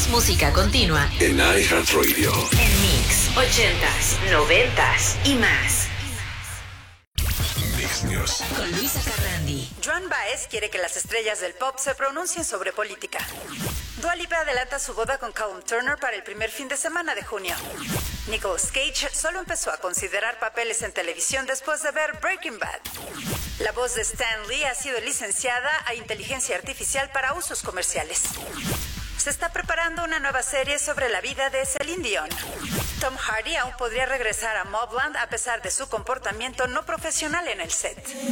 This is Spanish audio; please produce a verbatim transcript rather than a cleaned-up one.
Más música continua en iHeartRadio. En Mix, ochentas, noventas y más. Mix News Con Luisa Carrandi. Joan Baez quiere que las estrellas del pop se pronuncien sobre política. Dua Lipa adelanta su boda con Callum Turner para el primer fin de semana de junio. Nicolas Cage solo empezó a considerar papeles en televisión después de ver Breaking Bad. La voz de Stan Lee ha sido licenciada a inteligencia artificial para usos comerciales. Se está preparando una nueva serie sobre la vida de Celine Dion. Tom Hardy aún podría regresar a Mobland a pesar de su comportamiento no profesional en el set.